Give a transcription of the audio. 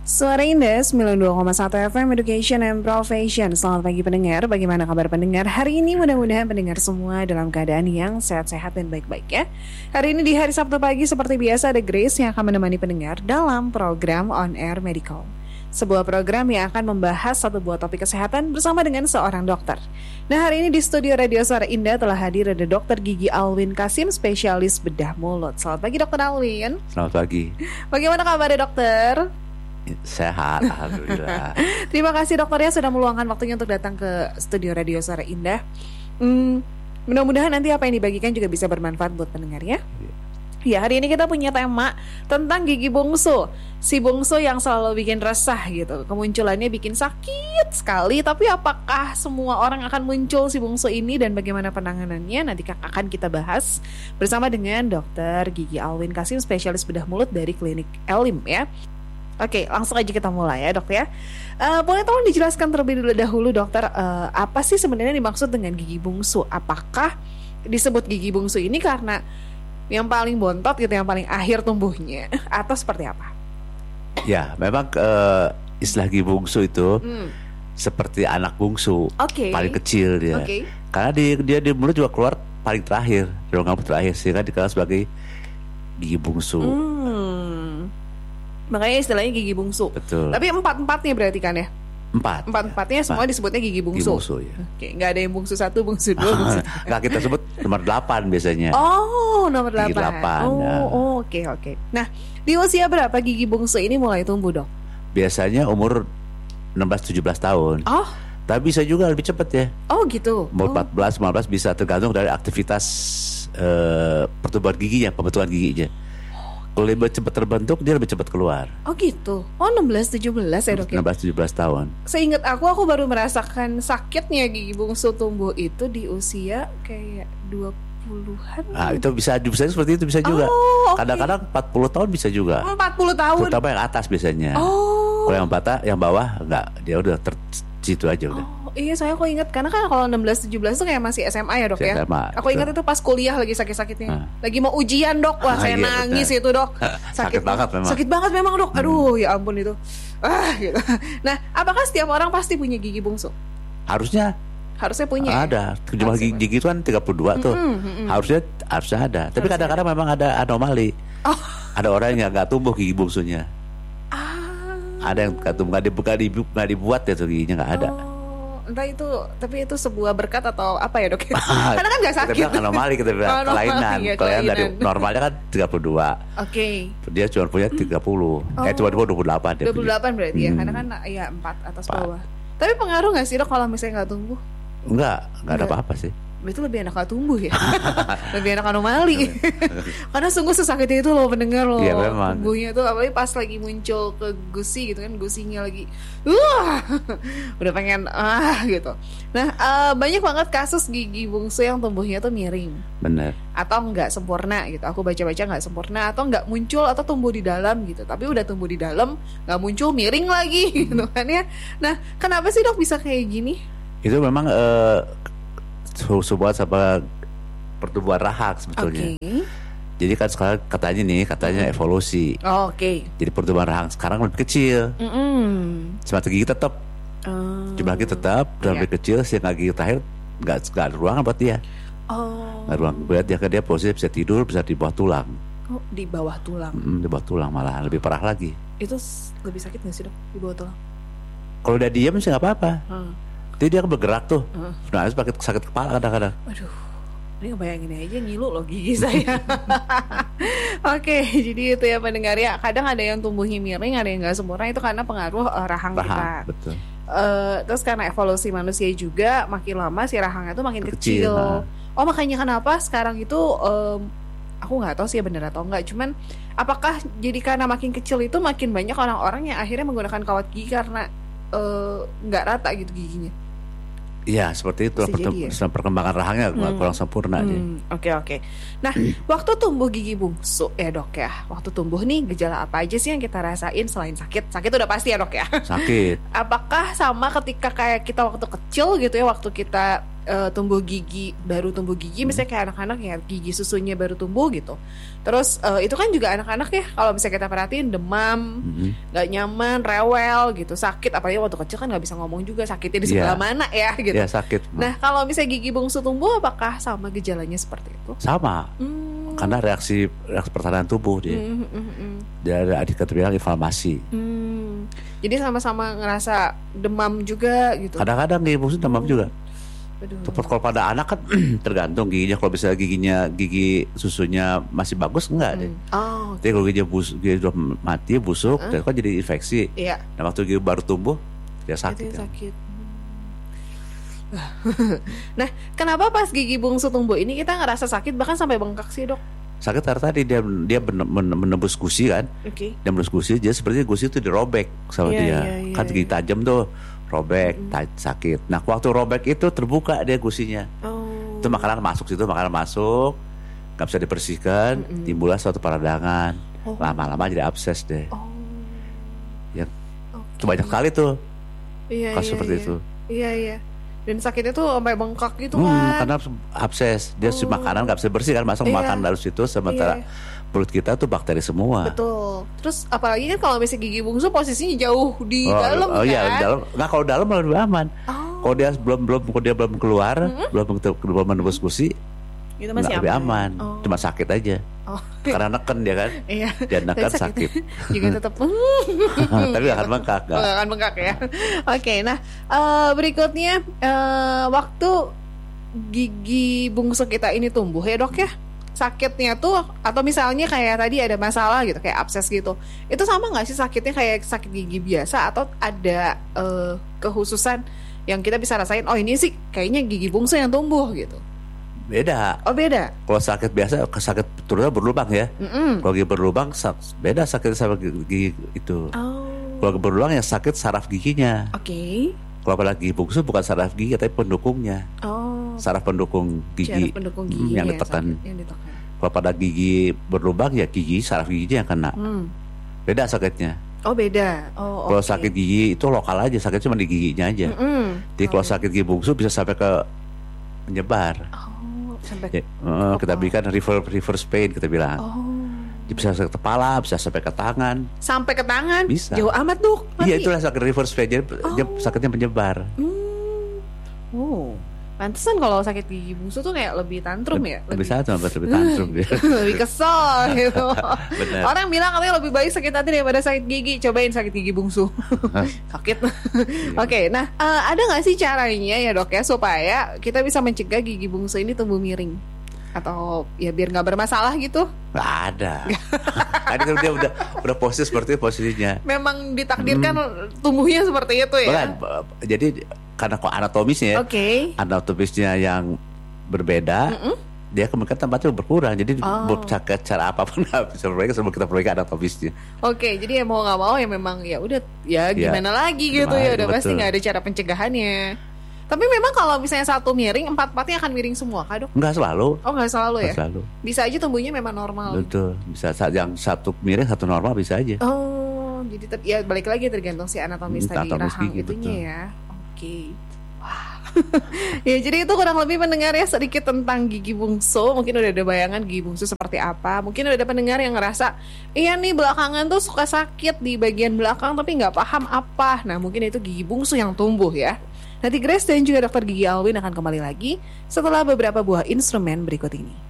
Suara Indah 92,1 FM Education and Profession. Selamat pagi pendengar, bagaimana kabar pendengar hari ini? Mudah-mudahan pendengar semua dalam keadaan yang sehat-sehat dan baik-baik ya. Hari ini di hari Sabtu pagi seperti biasa ada Grace yang akan menemani pendengar dalam program On Air Medical, sebuah program yang akan membahas satu buah topik kesehatan bersama dengan seorang dokter. Nah, hari ini di studio Radio Suara Indah telah hadir ada Dr. Gigi Alwin Kasim, spesialis bedah mulut. Selamat pagi Dr. Alwin. Selamat pagi. Bagaimana kabarnya dokter? Sehat, alhamdulillah. Terima kasih dokternya sudah meluangkan waktunya untuk datang ke studio Radio Suara Indah. Mudah-mudahan nanti apa yang dibagikan juga bisa bermanfaat buat pendengar ya. Ya, hari ini kita punya tema tentang gigi bungsu. Si bungsu yang selalu bikin resah gitu. Kemunculannya bikin sakit sekali. Tapi apakah semua orang akan muncul si bungsu ini dan bagaimana penanganannya? Nanti akan kita bahas bersama dengan Dr. Gigi Alwin Kasim, spesialis bedah mulut dari Klinik Elim ya. Oke, langsung aja kita mulai ya dok ya. Boleh tolong dijelaskan terlebih dahulu dokter, apa sih sebenarnya dimaksud dengan gigi bungsu? Apakah disebut gigi bungsu ini karena yang paling bontot gitu, yang paling akhir tumbuhnya, atau seperti apa? Ya, memang istilah gigi bungsu itu seperti anak bungsu, paling kecil dia. Karena dia di mulut juga keluar paling terakhir, rongga terakhir, sehingga dikenal sebagai gigi bungsu. Makanya istilahnya gigi bungsu. Betul. Tapi empat-empatnya berarti kan ya? Empat-empatnya semua disebutnya gigi bungsu. Gigi bungsu ya. Oke, nggak ada yang bungsu 1, bungsu 2, bungsu 3. Nggak, kita sebut nomor 8 biasanya. Oh, nomor 8. Gigi 8 oke. Nah, di usia berapa gigi bungsu ini mulai tumbuh dok? Biasanya umur 16-17 tahun. Oh. Tapi bisa juga lebih cepat ya. Oh gitu. Umur 14-15 bisa, tergantung dari aktivitas pertumbuhan giginya, pembentukan giginya. Kalau lebih cepat terbentuk, dia lebih cepat keluar. Oh gitu. Oh 16-17 ya dok ya? 16-17 tahun. Seingat aku baru merasakan sakitnya gigi bungsu tumbuh itu di usia kayak 20-an. Nah itu bisa seperti itu, bisa juga. Kadang-kadang 40 tahun bisa juga. 40 tahun? Terutama yang atas biasanya. Kalau yang bawah enggak, dia udah situ aja udah. Iya, saya kok ingat karena kan kalau 16-17 itu kayak masih SMA ya dok ya. SMA, aku ingat itu pas kuliah lagi sakit-sakitnya. Lagi mau ujian dok, wah saya nangis itu dok. Sakit banget memang. Sakit banget memang dok. Aduh ya ampun itu. Gitu. Nah, apakah setiap orang pasti punya gigi bungsu? Harusnya punya. Ada. Jumlah gigi itu kan 32 tuh. Harusnya ada. Tapi kadang-kadang memang ada anomali. Ada orang yang nggak tumbuh gigi bungsunya. Ada yang nggak dibuat ya tuh giginya nggak ada. Entah itu, tapi itu sebuah berkat atau apa ya dok? Karena kan gak sakit. Kita bilang anomali, kita bilang kelainan. Kelainan dari normalnya kan 32. Dia cuma punya 30. Cuma 28. 28 berarti ya, karena kan ya 4 atas bawah. Tapi pengaruh gak sih dok kalau misalnya gak tumbuh? Enggak ada apa-apa sih. Itu lebih enak gak tumbuh ya. Lebih enak anomali. Karena sungguh sesakit itu loh pendengar loh. Iya memang. Tumbuhnya tuh apalagi pas lagi muncul ke gusi gitu kan, gusinya lagi udah pengen gitu. Nah banyak banget kasus gigi bungsu yang tumbuhnya tuh miring. Bener. Atau nggak sempurna gitu. Aku baca-baca nggak sempurna, atau nggak muncul atau tumbuh di dalam gitu. Tapi udah tumbuh di dalam nggak muncul, miring lagi gitu kan ya. Nah kenapa sih dok bisa kayak gini? Itu memang sebuah pertumbuhan rahang sebetulnya. Jadi kan sekarang katanya evolusi. Jadi pertumbuhan rahang sekarang lebih kecil. Sementara gigi tetap, jumlah gigi tetap dan lebih kecil, sehingga gigi terakhir nggak ada ruangan buat dia. Nggak ruang buat dia posisi bisa tidur, bisa di bawah tulang. Di bawah tulang. Di bawah tulang malah lebih parah lagi. Itu lebih sakit nggak sih dok di bawah tulang? Kalau udah diam sih nggak apa-apa. Jadi dia bergerak tuh. Nah, harus pakai sakit kepala kadang-kadang. Aduh, ini ngebayangin aja ngilu loh gigi saya. Oke, jadi itu ya pendengar ya. Kadang ada yang tumbuhnya miring, ada yang nggak sempurna. Itu karena pengaruh rahang kita. Betul. Terus karena evolusi manusia juga, makin lama si rahangnya tuh makin kecil. Makanya kenapa sekarang itu aku nggak tahu sih ya benar atau enggak. Cuman apakah jadi karena makin kecil itu makin banyak orang-orang yang akhirnya menggunakan kawat gigi karena nggak rata gitu giginya? Iya seperti itu, perkembangan rahangnya kurang sempurna aja. Oke. Nah waktu tumbuh gigi bungsu ya dok ya, waktu tumbuh nih gejala apa aja sih yang kita rasain selain sakit? Sakit udah pasti ya dok ya. Sakit. Apakah sama ketika kayak kita waktu kecil gitu ya, waktu kita tumbuh gigi, misalnya kayak anak-anak ya gigi susunya baru tumbuh gitu. Terus itu kan juga anak-anak ya kalau misalnya kita perhatiin demam, nggak nyaman, rewel gitu, sakit. Apalagi waktu kecil kan nggak bisa ngomong juga, sakitnya di sebelah mana ya gitu. Iya, sakit. Nah kalau misalnya gigi bungsu tumbuh, apakah sama gejalanya seperti itu? Sama. Karena reaksi pertahanan tubuh dia. Dari adik kita bilang inflamasi. Jadi sama-sama ngerasa demam juga gitu. Kadang-kadang gigi bungsu demam juga. Kalau pada anak kan tergantung giginya. Kalau misalnya gigi susunya masih bagus enggak deh. Jadi kalau gigi udah mati busuk, itu kan jadi infeksi. Iya. Dan waktu gigi baru tumbuh dia sakit. Sakit. Nah, kenapa pas gigi bungsu tumbuh ini kita ngerasa sakit bahkan sampai bengkak sih, Dok? Sakit karena tadi dia menembus gusi kan. Dia menembus gusi, jadi seperti gusi itu dirobek sama dia. Kan gigi tajam tuh. Robek, sakit. Nah waktu robek itu terbuka dia gusinya. Itu makanan masuk, nggak bisa dibersihkan, timbullah suatu peradangan. Lama-lama jadi abses deh. Ya, itu banyak sekali tuh kasus seperti itu. Iya. Dan sakitnya tuh sampai bengkak gitu kan. Karena abses, dia makanan nggak bisa bersih kan, makan dari situ, sementara perut kita tuh bakteri semua. Betul. Terus apalagi kan kalau misalnya gigi bungsu posisinya jauh di dalam kan? Iya, di dalam. Nggak, kalau dalam lebih aman. Kalau dia belum keluar, belum menembus gusi, itu masih lebih aman. Cuma sakit aja. Karena neken dia kan. Iya. Dia neken sakit. Juga tetap. Tapi nggak akan bengkak. Nggak akan bengkak ya. Oke, nah berikutnya waktu gigi bungsu kita ini tumbuh ya, Dok ya. Sakitnya tuh, atau misalnya kayak tadi ada masalah gitu, kayak abses gitu, itu sama nggak sih sakitnya kayak sakit gigi biasa, atau ada kehususan yang kita bisa rasain? Oh ini sih kayaknya gigi bungsu yang tumbuh gitu. Beda. Oh beda. Kalau sakit biasa, sakit terutama berlubang ya. Kalau gigi berlubang beda sakit sama gigi itu. Kalau berlubang ya sakit saraf giginya. Kalau pada gigi bungsu bukan saraf gigi tapi pendukungnya. Saraf pendukung gigi, yang ditekan. Kalau pada gigi berlubang ya saraf giginya yang kena. Beda sakitnya. Oh beda. Kalau sakit gigi itu lokal aja, sakit cuma di giginya aja. Jadi kalau sakit gigi bungsu bisa sampai ke menyebar. Kita berikan reverse pain kita bilang. Bisa sampai ke kepala, bisa sampai ke tangan. Sampai ke tangan? Bisa. Jauh amat, Dok. Iya, itulah sakit reverse pain. Jadi sakitnya menyebar. Pantesan kalau sakit gigi bungsu tuh kayak lebih tantrum ya? Lebih tantrum dia. Lebih kesel gitu. Bener. Orang bilang katanya lebih baik sakit hati daripada sakit gigi. Cobain sakit gigi bungsu. Sakit. Oke, nah ada gak sih caranya ya, Dok ya, supaya kita bisa mencegah gigi bungsu ini tumbuh miring? Atau ya biar gak bermasalah gitu? Gak ada. Tadi dia udah posisi seperti posisinya. Memang ditakdirkan tumbuhnya seperti itu ya? Bukan, jadi karena kok anatomisnya anatomisnya yang berbeda, dia kemungkinan tempatnya berkurang. Jadi cara apapun bisa perbaiki sebelum kita perbaiki anatomisnya. Jadi ya mau nggak mau ya memang ya udah ya gimana lagi gitu ya, udah pasti nggak ada cara pencegahannya. Tapi memang kalau misalnya satu miring, empat-empatnya akan miring semua kah, Dok? Nggak selalu. Oh nggak selalu ya? Selalu. Bisa aja tumbuhnya memang normal. Betul. Bisa yang satu miring satu normal bisa aja. Jadi ya balik lagi tergantung si anatomis tadi rahang itunya betul. Ya. Wah. Ya jadi itu kurang lebih pendengar ya sedikit tentang gigi bungsu. Mungkin udah ada bayangan gigi bungsu seperti apa. Mungkin udah ada pendengar yang ngerasa iya nih belakangan tuh suka sakit di bagian belakang tapi gak paham apa. Nah mungkin itu gigi bungsu yang tumbuh ya. Nanti Grace dan juga Dr. Gigi Alwin akan kembali lagi setelah beberapa buah instrumen berikut ini.